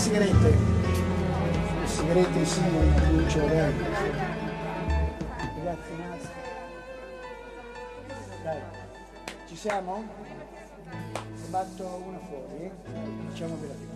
sigarette. Le sigarette, i simboli di luce, ragazzi, Nasti. Dai, ci siamo? Ne batto una fuori, facciamo vera vita.